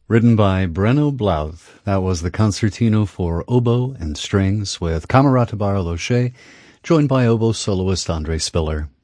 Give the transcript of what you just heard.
Written by Brenno Blauth. That was the concertino for oboe and strings with Camerata Barloche, joined by oboe soloist Andre Spiller.